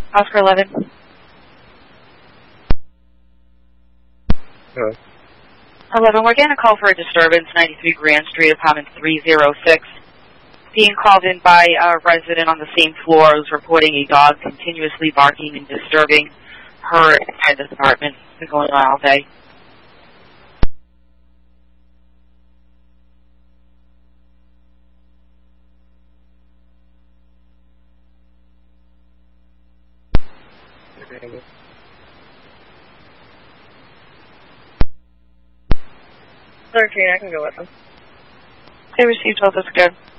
Oscar 11. Hello. 11, we're getting a call for a disturbance, 93 Grand Street, apartment 306. Being called in by a resident on the same floor who's reporting a dog continuously barking and disturbing her inside this apartment. It's been going on all day. Okay. 13, I can go with them. They received all this good.